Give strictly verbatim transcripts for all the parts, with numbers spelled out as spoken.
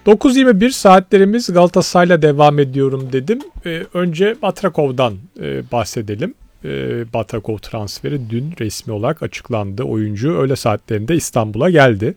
dokuz yirmi bir saatlerimiz Galatasaray'la devam ediyorum dedim. Ee, önce Batrakov'dan e, bahsedelim. E, Batrakov transferi dün resmi olarak açıklandı. Oyuncu öğle saatlerinde İstanbul'a geldi.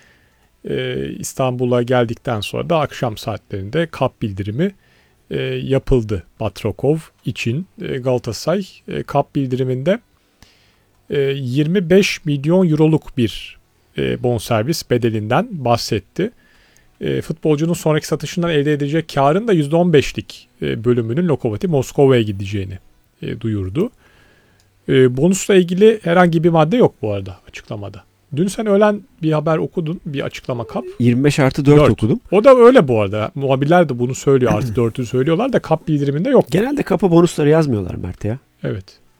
E, İstanbul'a geldikten sonra da akşam saatlerinde kap bildirimi e, yapıldı Batrakov için. E, Galatasaray e, kap bildiriminde e, yirmi beş milyon euroluk bir e, bonservis bedelinden bahsetti. E, futbolcunun sonraki satışından elde edecek karın da yüzde on beşlik e, bölümünün Lokomotiv Moskova'ya gideceğini e, duyurdu. E, bonusla ilgili herhangi bir madde yok bu arada açıklamada. Dün sen öğlen bir haber okudun, bir açıklama kap. yirmi beş artı dört okudum. O da öyle bu arada. Muhabirler de bunu söylüyor, artı dörtü söylüyorlar da kap bildiriminde yok. Genelde kapa bonusları yazmıyorlar Mert ya. Evet.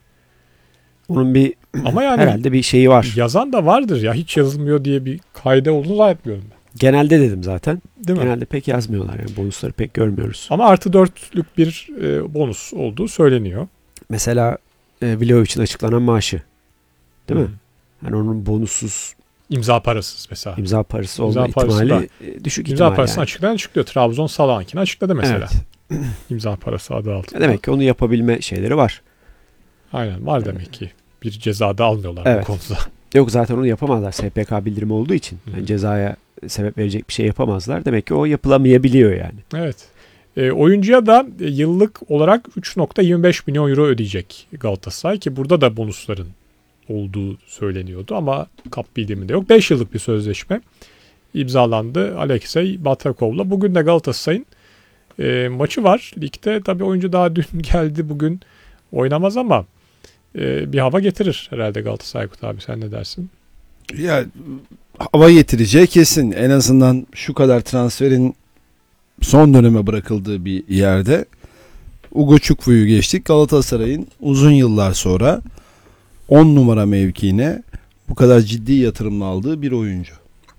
Onun bir ama yani herhalde bir şeyi var. Yazan da vardır ya, hiç yazılmıyor diye bir kayda olduğunu zannetmiyorum ben. Genelde dedim zaten. Değil mi? Genelde pek yazmıyorlar yani, bonusları pek görmüyoruz. Ama artı dörtlük bir e, bonus olduğu söyleniyor. Mesela e, Vlahovic'in açıklanan maaşı. Değil hmm. mi? Yani onun bonussuz, imza parasız mesela. İmza parası olma imza ihtimali parası e, düşük imza ihtimal parasını yani. açıklayan açıklıyor. Trabzon Salah'ınkini açıkladı mesela. Evet. İmza parası adı altında. Demek ki onu yapabilme şeyleri var. Aynen, var demek ki. Bir ceza da almıyorlar evet. bu konuda. Yok, zaten onu yapamazlar. S P K bildirimi olduğu için. Yani cezaya sebep verecek bir şey yapamazlar. Demek ki o yapılamayabiliyor yani. Evet. E, oyuncuya da e, yıllık olarak üç virgül yirmi beş milyon euro ödeyecek Galatasaray, ki burada da bonusların olduğu söyleniyordu ama kap bildiriminde yok. beş yıllık bir sözleşme imzalandı Alexey Batrakov'la. Bugün de Galatasaray'ın e, maçı var ligde. Tabii oyuncu daha dün geldi, bugün oynamaz ama e, bir hava getirir herhalde Galatasaray. Kut abi, sen ne dersin? Ya hava getireceği kesin. En azından şu kadar transferin son döneme bırakıldığı bir yerde Ugo Çukvu'yu geçtik. Galatasaray'ın uzun yıllar sonra on numara mevkiine bu kadar ciddi yatırımla aldığı bir oyuncu.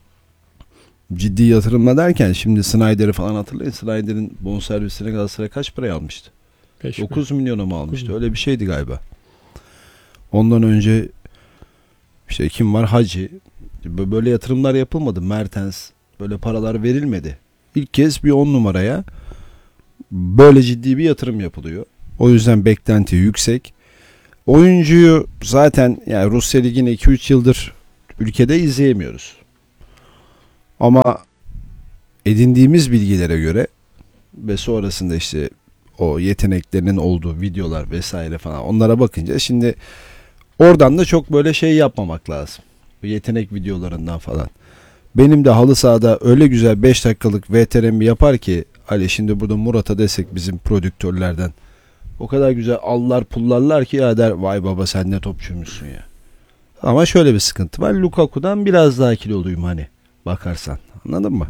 Ciddi yatırımla derken şimdi Snyder'i falan hatırlayın. Snyder'in bonservisine Galatasaray kaç paraya almıştı? dokuz milyona mı almıştı? Öyle bir şeydi galiba. Ondan önce işte kim var? Hacı. Böyle yatırımlar yapılmadı. Mertens. Böyle paralar verilmedi. İlk kez bir on numaraya böyle ciddi bir yatırım yapılıyor. O yüzden beklenti yüksek. Oyuncuyu zaten yani Rusya Ligi'ni iki üç yıldır ülkede izleyemiyoruz. Ama edindiğimiz bilgilere göre ve sonrasında işte o yeteneklerinin olduğu videolar vesaire falan, onlara bakınca şimdi oradan da çok böyle şey yapmamak lazım. Bu yetenek videolarından falan. Benim de halı sahada öyle güzel beş dakikalık V T R'mi yapar ki Ali, şimdi burada Murat'a desek bizim prodüktörlerden, o kadar güzel allar pullarlar ki ya der, vay baba sen ne topçuymuşsun ya. Ama şöyle bir sıkıntı var. Lukaku'dan biraz daha kiloluyum hani bakarsan. Anladın mı?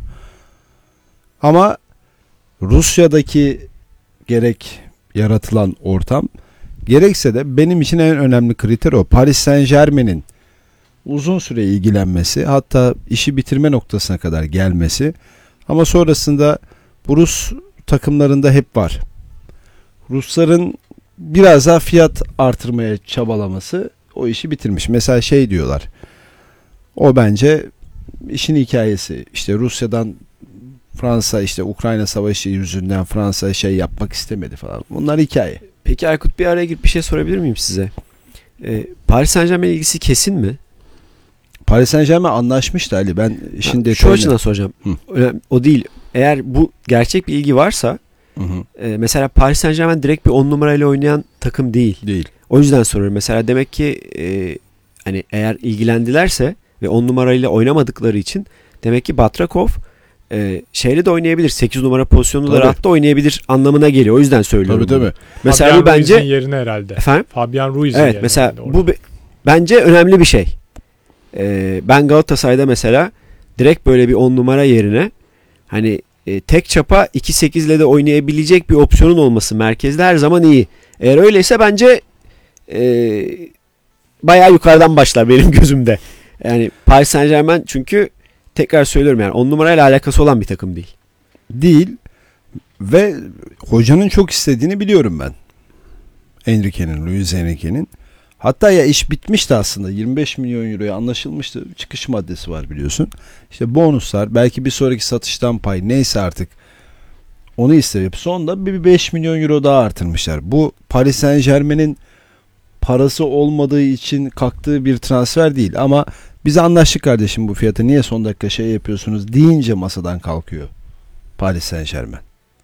Ama Rusya'daki gerek yaratılan ortam, gerekse de benim için en önemli kriter o. Paris Saint-Germain'in uzun süre ilgilenmesi, hatta işi bitirme noktasına kadar gelmesi, ama sonrasında bu Rus takımlarında hep var. Rusların biraz daha fiyat artırmaya çabalaması o işi bitirmiş. Mesela şey diyorlar, o bence işin hikayesi. İşte Rusya'dan Fransa, işte Ukrayna savaşı yüzünden Fransa şey yapmak istemedi falan. Bunlar hikaye. Peki Aykut, bir araya girip bir şey sorabilir miyim size? Ee, Paris Saint-Germain ilgisi kesin mi? Paris Saint-Germain anlaşmıştı Ali. Ben işin detayını... Şu açıdan soracağım. Hı. O değil. Eğer bu gerçek bir ilgi varsa, hı hı. E, mesela Paris Saint-Germain direkt bir on numarayla oynayan takım değil. Değil. O yüzden soruyorum. Mesela demek ki e, hani eğer ilgilendilerse ve on numarayla oynamadıkları için demek ki Batrakov e, şeyle de oynayabilir. sekiz numara pozisyonunda da rahat da oynayabilir anlamına geliyor. O yüzden söylüyorum. Tabii tabii. Mesela Fabian bu bence Ruiz'in yerine herhalde. Efendim? Fabian Ruiz'in evet, yerine. mesela bu be, bence önemli bir şey. E, ben Galatasaray'da mesela direkt böyle bir on numara yerine hani e, tek çapa iki sekiz ile de oynayabilecek bir opsiyonun olması merkezde her zaman iyi. Eğer öyleyse bence e, bayağı yukarıdan başlar benim gözümde. Yani Paris Saint-Germain çünkü tekrar söylüyorum yani on numarayla alakası olan bir takım değil. Değil ve hocanın çok istediğini biliyorum ben. Enrique'nin, Luis Enrique'nin. Hatta ya iş bitmişti aslında. yirmi beş milyon euroya anlaşılmıştı. Çıkış maddesi var biliyorsun. İşte bonuslar, belki bir sonraki satıştan pay, neyse artık onu isteyip sonunda bir beş milyon euro daha artırmışlar. Bu Paris Saint-Germain'in parası olmadığı için kalktığı bir transfer değil ama biz anlaştık kardeşim bu fiyatı, niye son dakika şey yapıyorsunuz deyince masadan kalkıyor Paris Saint-Germain.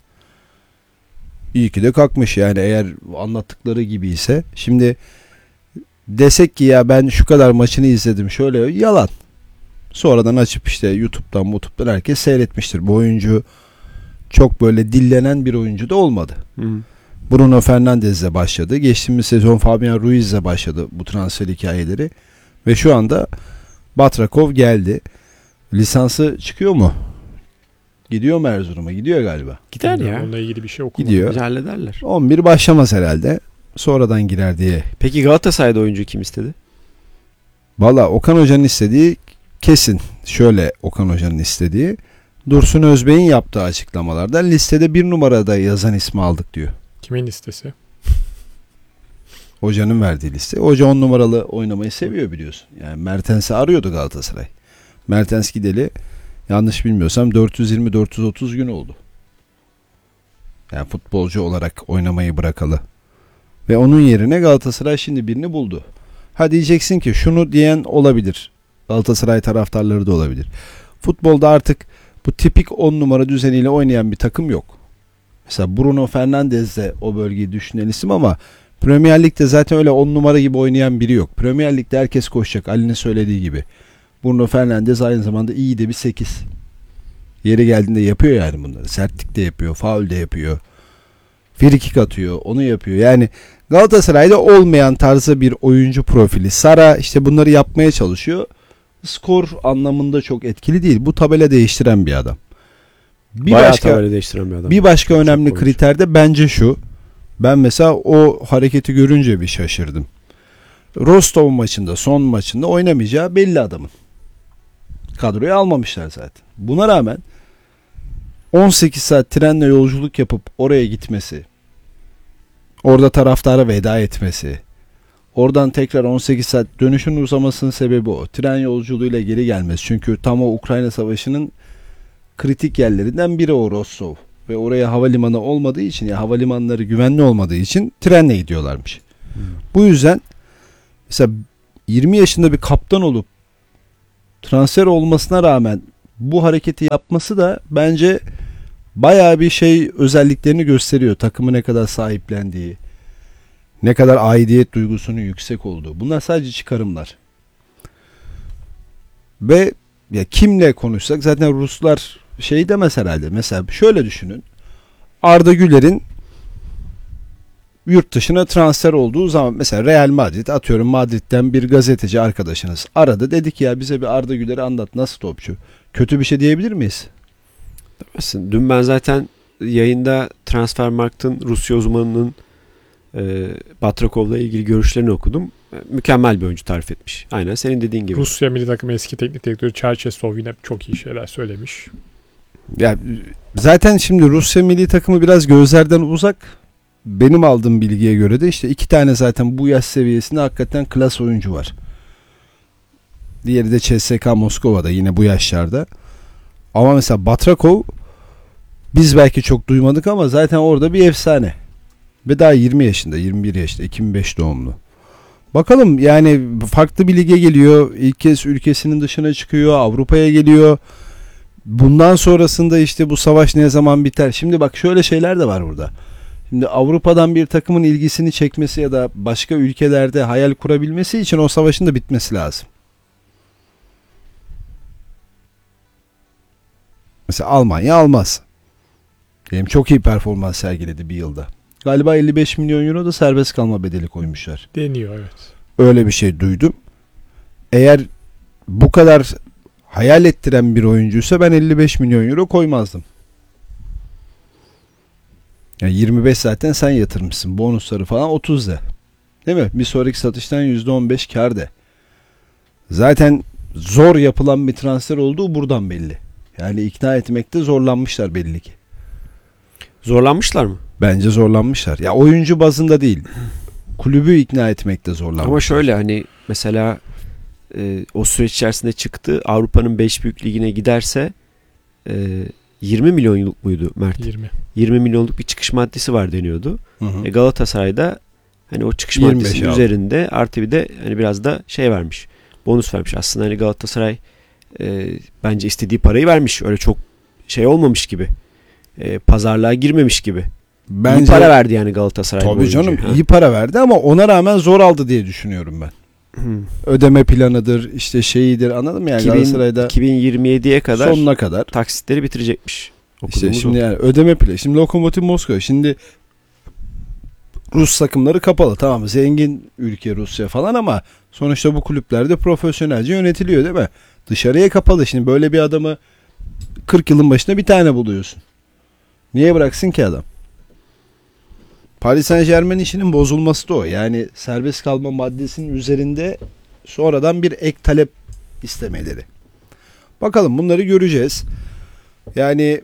İyi ki de kalkmış yani, eğer anlattıkları gibi ise. Şimdi desek ki ya ben şu kadar maçını izledim şöyle, yalan. Sonradan açıp işte YouTube'dan YouTube'dan herkes seyretmiştir. Bu oyuncu çok böyle dillenen bir oyuncu da olmadı. Hı. Bruno Fernandes'le başladı. Geçtiğimiz sezon Fabian Ruiz'le başladı bu transfer hikayeleri. Ve şu anda Batrakov geldi. Lisansı çıkıyor mu? Gidiyor mu Erzurum'a? Gidiyor galiba. Gider Bilmiyorum, ya. onunla ilgili bir şey okumadım. Gidiyor. Hallederler. on bir başlamaz herhalde. Sonradan girer diye. Peki Galatasaray'da oyuncu kim istedi? Valla Okan Hoca'nın istediği kesin. Şöyle Okan Hoca'nın istediği. Dursun Özbey'in yaptığı açıklamalarda listede bir numarada yazan ismi aldık diyor. Kimin listesi? Hocanın verdiği liste. Hoca on numaralı oynamayı seviyor biliyorsun. Yani Mertens'i arıyordu Galatasaray. Mertens gideli yanlış bilmiyorsam dört yüz yirmi dört yüz otuz gün oldu. Yani futbolcu olarak oynamayı bırakalı. Ve onun yerine Galatasaray şimdi birini buldu. Ha diyeceksin ki şunu diyen olabilir. Galatasaray taraftarları da olabilir. Futbolda artık bu tipik on numara düzeniyle oynayan bir takım yok. Mesela Bruno Fernandes de o bölgeyi düşünen isim ama Premier Lig'de zaten öyle on numara gibi oynayan biri yok. Premier Lig'de herkes koşacak. Ali'nin söylediği gibi. Bruno Fernandes aynı zamanda iyi de bir sekiz. Yeri geldiğinde yapıyor yani bunları. Sertlik de yapıyor, faul de yapıyor. Frikik atıyor, onu yapıyor. Yani Galatasaray'da olmayan tarzda bir oyuncu profili. Sara işte bunları yapmaya çalışıyor. Skor anlamında çok etkili değil. Bu tabela değiştiren bir adam. Bir Bayağı başka tabela değiştiren bir adam. bir başka Çok önemli oyuncu. kriter de bence şu. Ben mesela o hareketi görünce bir şaşırdım. Rostov maçında, son maçında oynamayacağı belli adamın. Kadroya almamışlar zaten. Buna rağmen on sekiz saat trenle yolculuk yapıp oraya gitmesi, orada taraftara veda etmesi, oradan tekrar on sekiz saat dönüşün uzamasının sebebi o. Tren yolculuğuyla geri gelmesi. Çünkü tam o Ukrayna Savaşı'nın kritik yerlerinden biri o Rostov. Ve oraya havalimanı olmadığı için, ya havalimanları güvenli olmadığı için trenle gidiyorlarmış. Hmm. Bu yüzden mesela yirmi yaşında bir kaptan olup transfer olmasına rağmen bu hareketi yapması da bence bayağı bir şey özelliklerini gösteriyor. Takımı ne kadar sahiplendiği, ne kadar aidiyet duygusunun yüksek olduğu. Bunlar sadece çıkarımlar. Ve ya kimle konuşsak zaten Ruslar şey demez herhalde. Mesela şöyle düşünün. Arda Güler'in yurt dışına transfer olduğu zaman mesela Real Madrid, atıyorum Madrid'den bir gazeteci arkadaşınız aradı. Dedi ki ya bize bir Arda Güler'i anlat, nasıl topçu? Kötü bir şey diyebilir miyiz? Demezsin. Dün ben zaten yayında Transfermarkt'ın Rusya uzmanının e, Batrakov'la ilgili görüşlerini okudum. E, mükemmel bir oyuncu tarif etmiş. Aynen senin dediğin gibi. Rusya milli takımı eski teknik direktörü Çerçesov yine çok iyi şeyler söylemiş. Ya zaten şimdi Rusya milli takımı biraz gözlerden uzak. Benim aldığım bilgiye göre de işte iki tane zaten bu yaş seviyesinde hakikaten klas oyuncu var. Diğeri de C S K A Moskova'da yine bu yaşlarda. Ama mesela Batrakov biz belki çok duymadık ama zaten orada bir efsane. Ve daha yirmi yaşında, yirmi bir yaşında, iki bin beş doğumlu. Bakalım yani farklı bir lige geliyor. İlk kez ülkesinin dışına çıkıyor. Avrupa'ya geliyor. Bundan sonrasında işte bu savaş ne zaman biter? Şimdi bak şöyle şeyler de var burada. Şimdi Avrupa'dan bir takımın ilgisini çekmesi ya da başka ülkelerde hayal kurabilmesi için o savaşın da bitmesi lazım. Mesela Almanya almaz. Benim çok iyi performans sergiledi bir yılda. Galiba elli beş milyon euro da serbest kalma bedeli koymuşlar. Deniyor evet. Öyle bir şey duydum. Eğer bu kadar hayal ettiren bir oyuncuysa ben elli beş milyon euro koymazdım. Yani yirmi beş zaten sen yatırmışsın. Bonusları falan otuz de. Değil mi? Bir sonraki satıştan yüzde on beş kar de. Zaten zor yapılan bir transfer olduğu buradan belli. Yani ikna etmekte zorlanmışlar belli ki. Zorlanmışlar mı? Bence zorlanmışlar. Ya oyuncu bazında değil. kulübü ikna etmekte zorlanmışlar. Ama şöyle hani mesela e, o süreç içerisinde çıktı. Avrupa'nın beş büyük ligine giderse e, yirmi milyonluk muydu Mert? yirmi. yirmi milyonluk bir çıkış maddesi var deniyordu. Hı hı. E, Galatasaray'da hani o çıkış yirmi beş maddesinin aldı. üzerinde artı bir de hani biraz da şey vermiş. Bonus vermiş. Aslında hani Galatasaray e, bence istediği parayı vermiş. Öyle çok şey olmamış gibi. E, pazarlığa girmemiş gibi. Bence İyi para verdi yani Galatasaray. bu tabii oyuncuya. canım Ha. iyi para verdi ama ona rağmen zor aldı diye düşünüyorum ben. Hmm. Ödeme planıdır, işte şeyidir, anladın mı yani iki bin Galatasaray'da iki bin yirmi yediye kadar sonuna kadar. taksitleri bitirecekmiş. İşte Okuduğumuz şimdi o. yani ödeme planı. Şimdi Lokomotiv Moskova. Şimdi Rus takımları kapalı. Tamam, zengin ülke Rusya falan ama sonuçta bu kulüplerde profesyonelce yönetiliyor değil mi? Dışarıya kapalı. Şimdi böyle bir adamı kırk yılın başına bir tane buluyorsun. Niye bıraksın ki adam? Paris Saint-Germain işinin bozulması da o. Yani serbest kalma maddesinin üzerinde sonradan bir ek talep istemeleri. Bakalım, bunları göreceğiz. Yani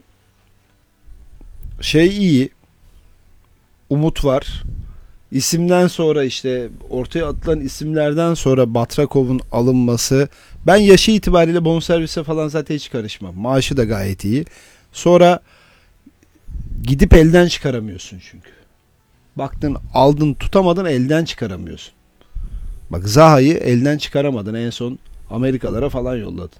şey iyi. Umut var. İsimden sonra işte ortaya atılan isimlerden sonra Batrakov'un alınması. Ben yaşı itibariyle bonservise falan zaten hiç karışmam. Maaşı da gayet iyi. Sonra gidip elden çıkaramıyorsun çünkü. Baktın, aldın, tutamadın, elden çıkaramıyorsun. Bak, Zaha'yı elden çıkaramadın, en son Amerikalara falan yolladın.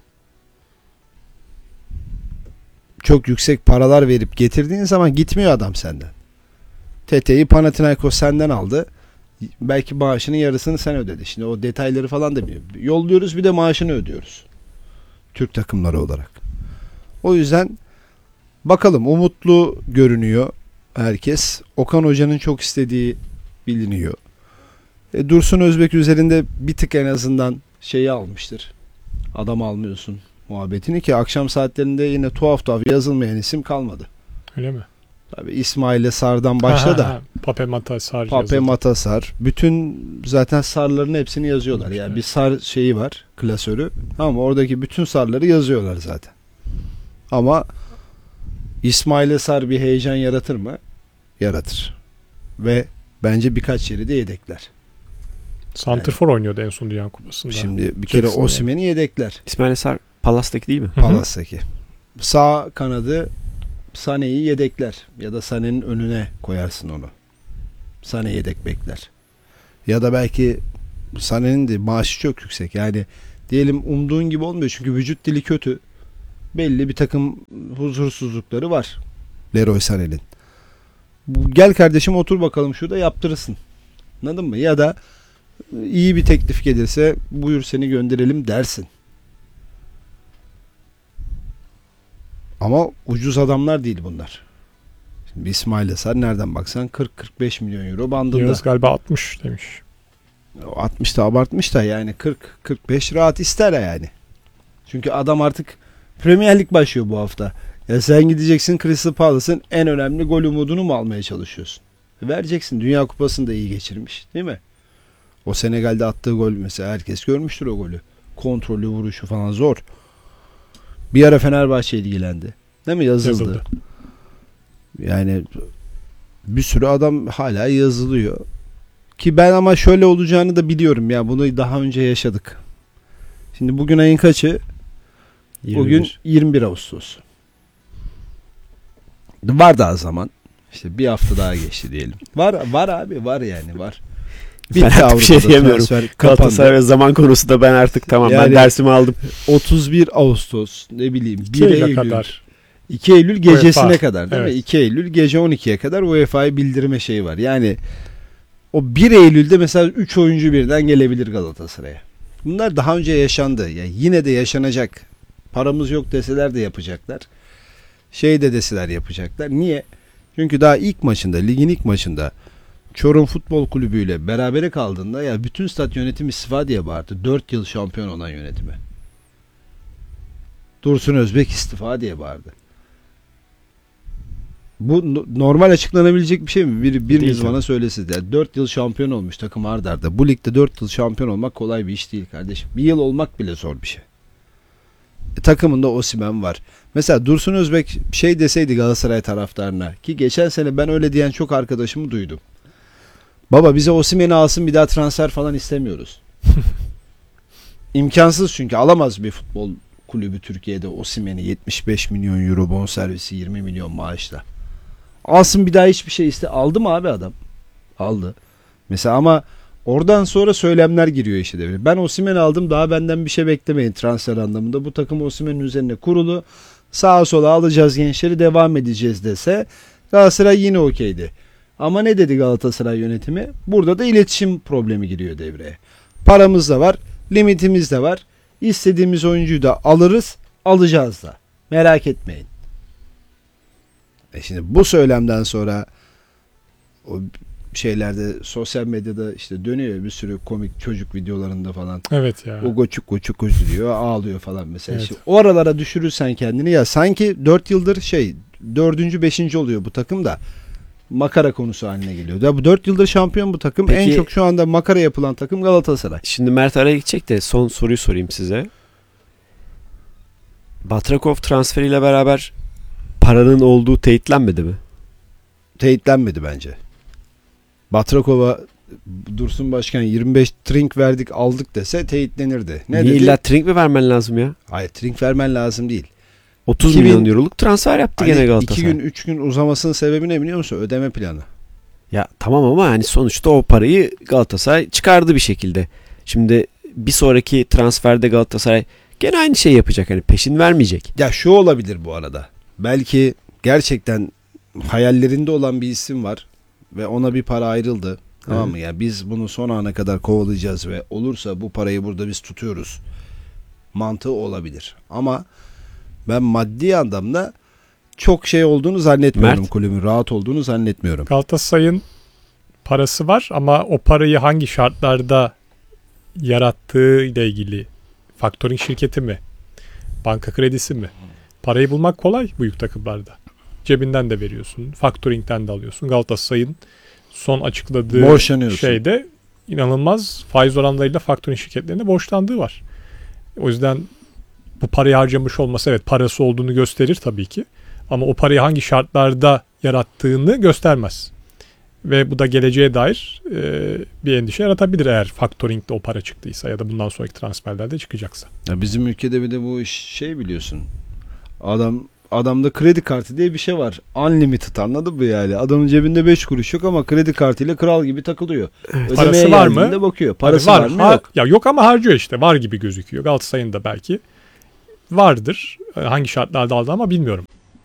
Çok yüksek paralar verip getirdiğin zaman gitmiyor adam senden. Tete'yi Panathinaikos senden aldı. Belki maaşının yarısını sen ödedi. Şimdi o detayları falan da biliyor. Yolluyoruz, bir de maaşını ödüyoruz. Türk takımları olarak. O yüzden bakalım, umutlu görünüyor herkes. Okan Hoca'nın çok istediği biliniyor. E, Dursun Özbek üzerinde bir tık en azından şeyi almıştır. Adam almıyorsun muhabbetini, ki akşam saatlerinde yine tuhaf tuhaf yazılmayan isim kalmadı. Öyle mi? Tabii İsmail'le Sar'dan başla da. Pape Mata Sar Pape yazıldı. Mata Sar. Bütün zaten sarların hepsini yazıyorlar. Yani Evet. bir sar şeyi var, klasörü. Ama oradaki bütün sarları yazıyorlar zaten. Ama İsmail'e Sar bir heyecan yaratır mı? Yaratır. Ve bence birkaç yeri de yedekler. Santrfor oynuyordu en son Dünya Kupası'nda. Şimdi bir kere Jackson Osimhen'i yedekler. İsmail Sar Palas'taki değil mi? Hı hı. Palas'taki. Sağ kanadı Sané'yi yedekler. Ya da Sané'nin önüne koyarsın onu. Sané yedek bekler. Ya da belki Sané'nin de maaşı çok yüksek. Yani diyelim umduğun gibi olmuyor. Çünkü vücut dili kötü. Belli bir takım huzursuzlukları var Leroy Sané'nin. Bu, gel kardeşim otur bakalım şurada, yaptırırsın. Anladın mı? Ya da iyi bir teklif gelirse buyur seni gönderelim dersin. Ama ucuz adamlar değil bunlar. Şimdi İsmail Sar nereden baksan kırk kırk beş milyon euro bandında. Yağız galiba altmış demiş. altmış da abartmış da yani kırk kırk beş rahat ister yani. Çünkü adam artık Premier Lig başlıyor bu hafta. Ya sen gideceksin Crystal Palace'ın en önemli gol umudunu mu almaya çalışıyorsun? Vereceksin. Dünya Kupası'nı da iyi geçirmiş, değil mi? O Senegal'de attığı gol mesela, herkes görmüştür o golü. Kontrollü vuruşu falan zor. Bir ara Fenerbahçe ilgilendi. Değil mi? Yazıldı. Yazıldı. Yani bir sürü adam hala yazılıyor. Ki ben ama şöyle olacağını da biliyorum ya. Bunu daha önce yaşadık. Şimdi bugün ayın kaçı? yirmi bir. Bugün yirmi bir Ağustos. Var daha zaman. İşte bir hafta daha geçti diyelim. Var var abi, var yani var. Ben artık bir şey Avrupa'da diyemiyorum. transfer Galatasaray kapandı. ve zaman konusunda ben artık tamam Yani- ben dersimi aldım. otuz bir Ağustos, ne bileyim İki bir Eylül'e Eylül. kadar. iki Eylül gecesine UEFA. kadar değil mi? Evet. iki Eylül gece on ikiye kadar U E F A'yı bildirme şeyi var. Yani o bir Eylül'de mesela üç oyuncu birden gelebilir Galatasaray'a. Bunlar daha önce yaşandı. Ya yine de yaşanacak. Paramız yok deseler de yapacaklar. Şey de deseler yapacaklar. Niye? Çünkü daha ilk maçında, ligin ilk maçında Çorum Futbol Kulübü ile berabere kaldığında ya bütün stat yönetimi istifa diye bağırdı. dört yıl şampiyon olan yönetime. Dursun Özbek istifa diye bağırdı. Bu no- normal açıklanabilecek bir şey mi? Bir, biriniz Değil bana canım. söylesin. Yani dört yıl şampiyon olmuş takım arda arda. Bu ligde dört yıl şampiyon olmak kolay bir iş değil kardeşim. Bir yıl olmak bile zor bir şey. E, takımında Osimhen var. Mesela Dursun Özbek şey deseydi Galatasaray taraftarına, ki geçen sene ben öyle diyen çok arkadaşımı duydum. Baba bize Osimhen'i alsın, bir daha transfer falan istemiyoruz. İmkansız, çünkü alamaz bir futbol kulübü Türkiye'de Osimhen'i yetmiş beş milyon euro bonservisi, yirmi milyon maaşla. Alsın, bir daha hiçbir şey iste. Aldı mı abi adam? Aldı. Mesela ama oradan sonra söylemler giriyor işte devreye. Ben Osimhen'i aldım, daha benden bir şey beklemeyin transfer anlamında. Bu takım Osimhen'in üzerine kurulu. Sağa sola alacağız gençleri, devam edeceğiz dese Galatasaray yine okeydi. Ama ne dedi Galatasaray yönetimi? Burada da iletişim problemi giriyor devreye. Paramız da var, limitimiz de var. İstediğimiz oyuncuyu da alırız, alacağız da. Merak etmeyin. E şimdi bu söylemden sonra o şeylerde, sosyal medyada işte dönüyor bir sürü komik çocuk videolarında falan. Evet ya. O goçuk goçuk goçuk diyor, ağlıyor falan mesela. Evet. İşte o aralara düşürürsen kendini, ya sanki dört yıldır şey dördüncü beşinci oluyor bu takım da makara konusu haline geliyor. Ya bu dört yıldır şampiyon bu takım. Peki, en çok şu anda makara yapılan takım Galatasaray. Şimdi Mert araya gidecek de son soruyu sorayım size. Batrakov transferiyle beraber paranın olduğu teyitlenmedi mi? Teyitlenmedi bence. Batrakov'a Dursun Başkan yirmi beş trink verdik aldık dese teyitlenirdi. Ne Niye dedi? illa trink mi vermen lazım ya? Hayır, trink vermen lazım değil. otuz iki bin milyon euroluk transfer yaptı Hani gene iki Galatasaray. gün üç gün uzamasının sebebi ne biliyor musun? Ödeme planı. Ya tamam ama hani sonuçta o parayı Galatasaray çıkardı bir şekilde. Şimdi bir sonraki transferde Galatasaray gene aynı şey yapacak. Hani peşin vermeyecek. Ya şu olabilir bu arada. Belki gerçekten hayallerinde olan bir isim var ve ona bir para ayrıldı. Tamam mı? Ya biz bunu son ana kadar kovalayacağız ve olursa bu parayı burada biz tutuyoruz. Mantığı olabilir. Ama ben maddi anlamda çok şey olduğunu zannetmiyorum. Mert? Kulübün rahat olduğunu zannetmiyorum. Galatasaray'ın parası var ama o parayı hangi şartlarda yarattığı ile ilgili faktöring şirketi mi? Banka kredisi mi? Parayı bulmak kolay büyük takımlarda. Cebinden de veriyorsun. Faktöringden de alıyorsun. Galatasaray'ın son açıkladığı Borçlanıyorsun. şeyde inanılmaz faiz oranlarıyla faktöring şirketlerine borçlandığı var. O yüzden bu parayı harcamış olması evet parası olduğunu gösterir tabii ki. Ama o parayı hangi şartlarda yarattığını göstermez. Ve bu da geleceğe dair e, bir endişe yaratabilir eğer faktöringde o para çıktıysa ya da bundan sonraki transferlerde çıkacaksa. Ya bizim ülkede bir de bu iş şey biliyorsun. Adam adamda kredi kartı diye bir şey var. Unlimited, anladın mı yani? Adamın cebinde beş kuruş yok ama kredi kartıyla kral gibi takılıyor. Evet. Ödemeye Parası var geldiğinde mı? bakıyor. Parası Hani var, mı? ha- Yok. Ya yok ama harcıyor işte. Var gibi gözüküyor. Galatasaray'ın da belki vardır. Hangi şartlarda aldı ama bilmiyorum.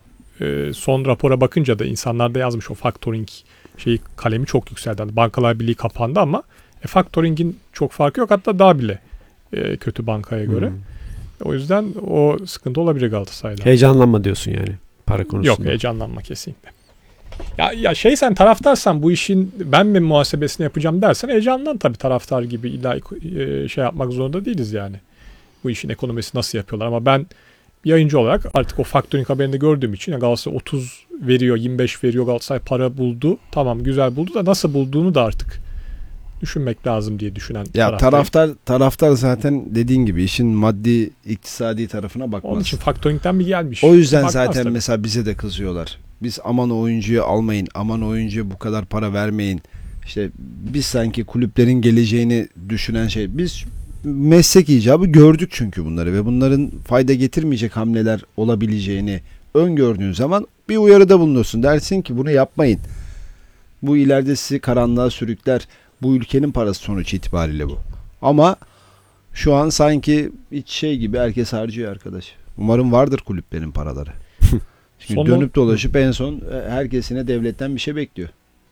Ee, son rapora bakınca da insanlar da yazmış o faktöring şeyi, kalemi çok yükseldi. Yani Bankalar Birliği kapandı ama e, faktöringin çok farkı yok. Hatta daha bile e, kötü bankaya göre. Hmm. O yüzden o sıkıntı olabilir Galatasaray'da. Heyecanlanma diyorsun yani para konusunda. Yok, heyecanlanma kesinlikle. Ya, ya şey sen taraftarsan bu işin ben mi muhasebesini yapacağım dersen heyecanlan tabii, taraftar gibi illa e, şey yapmak zorunda değiliz yani. Bu işin ekonomisi nasıl yapıyorlar ama ben bir yayıncı olarak artık o faktöring haberinde gördüğüm için ya Galatasaray otuz veriyor, yirmi beş veriyor, Galatasaray para buldu. Tamam, güzel buldu da nasıl bulduğunu da artık düşünmek lazım diye düşünen Ya taraftayım. taraftar taraftar zaten dediğin gibi işin maddi iktisadi tarafına bakmaz. Onun için faktöringden bir gelmiş. O yüzden Bakmaz zaten tabii. mesela bize de kızıyorlar. Biz aman o oyuncuyu almayın, aman o oyuncuya bu kadar para vermeyin. İşte biz sanki kulüplerin geleceğini düşünen şey. Biz meslek icabı gördük çünkü bunları ve bunların fayda getirmeyecek hamleler olabileceğini öngördüğün zaman bir uyarıda bulunursun. Dersin ki bunu yapmayın. Bu ileride sizi karanlığa sürükler. Bu ülkenin parası sonuç itibariyle bu. Ama şu an sanki hiç şey gibi herkes harcıyor arkadaş. Umarım vardır kulüplerin paraları. Çünkü Son dönüp o- dolaşıp en son herkesine devletten bir şey bekliyor.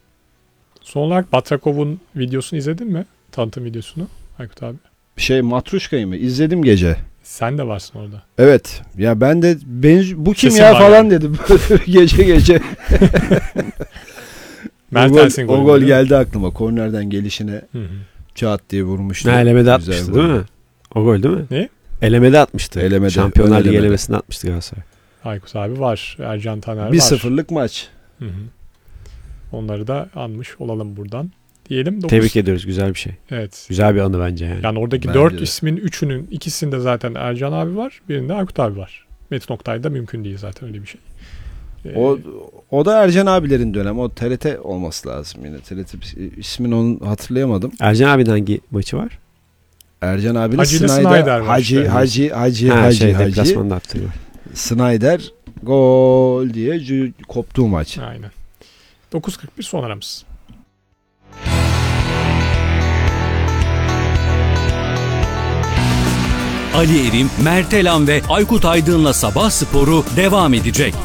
Son olarak Batrakov'un videosunu izledin mi? Tanıtım videosunu Aykut abi. Şey Matruşka'yı mı? İzledim gece. Sen de varsın orada. Evet. Ya ben de benz- bu kim Sesin ya var falan yani. dedim gece gece. o gol, Mertens'in o golü. gol değil mi? geldi aklıma. Kornerden gelişine Hı hı. çat diye vurmuştu. Ne, elemede Güzel atmıştı gol. değil mi? O gol değil mi? Ne? Elemede atmıştı. Elemede, Şampiyonlar ön Ligi elemede. elemesinde atmıştı Galatasaray. Aykut abi var. Ercan Taner bir var. sıfırlık maç. Hı hı. Onları da anmış olalım buradan. Diyelim dokuz. Tebrik ediyoruz. Güzel bir şey. Evet. Güzel bir anı bence yani. Yani oradaki Bence dört de. ismin üçünün ikisinde zaten Ercan abi var. Birinde Aykut abi var. Metin Oktay'da mümkün değil zaten öyle bir şey. E, O o da Ercan abilerin dönemi. O T R T olması lazım yine. T R T ismini onun hatırlayamadım. Ercan abinin hangi maçı var? Ercan abiyle Hacı ile Snyder, Snyder var Hacı, işte. Hacı, Hacı, Ha, Hacı, şey, Hacı, deplasmanda attığı gol. Snyder gol diye cü- koptuğu maç. Aynen. dokuz kırk bir son aramız. Ali Erim, Mert Elan ve Aykut Aydın'la Sabah Sporu devam edecek.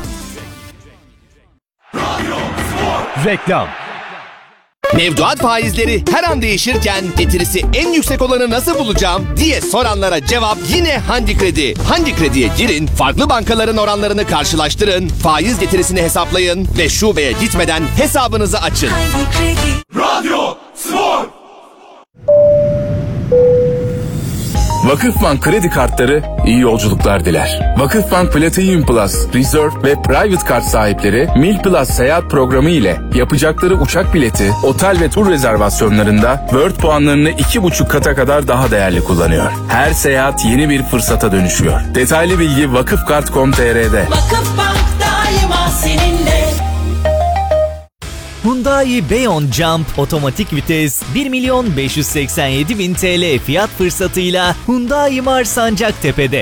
Reklam. Mevduat faizleri her an değişirken getirisi en yüksek olanı nasıl bulacağım diye soranlara cevap yine Handi Kredi. Handi Kredi'ye girin, farklı bankaların oranlarını karşılaştırın, faiz getirisini hesaplayın ve şubeye gitmeden hesabınızı açın. Radyo Spor. Vakıfbank kredi kartları iyi yolculuklar diler. Vakıfbank Platinum Plus, Reserve ve Private Kart sahipleri Mil Plus seyahat programı ile yapacakları uçak bileti, otel ve tur rezervasyonlarında World puanlarını iki buçuk kata kadar daha değerli kullanıyor. Her seyahat yeni bir fırsata dönüşüyor. Detaylı bilgi vakıfkart nokta com nokta tr'de. Vakıfbank daima seninle. Hyundai Beyon Jump otomatik vites bir milyon beş yüz seksen yedi bin T L fiyat fırsatıyla Hyundai Mars Sancaktepe'de.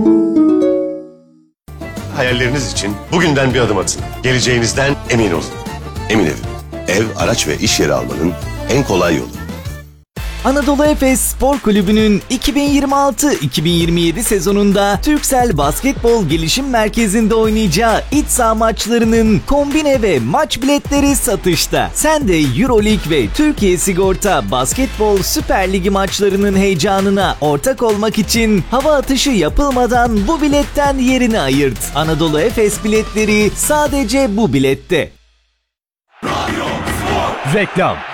Hayalleriniz için bugünden bir adım atın. Geleceğinizden emin olun. Emin Ev. Ev, araç ve iş yeri almanın en kolay yolu. Anadolu Efes Spor Kulübü'nün iki bin yirmi altı iki bin yirmi yedi sezonunda Turkcell Basketbol Gelişim Merkezi'nde oynayacağı iç saha maçlarının kombine ve maç biletleri satışta. Sen de Euroleague ve Türkiye Sigorta Basketbol Süper Ligi maçlarının heyecanına ortak olmak için hava atışı yapılmadan bu biletten yerini ayırt. Anadolu Efes biletleri sadece bu bilette. Radyo Spor. Reklam.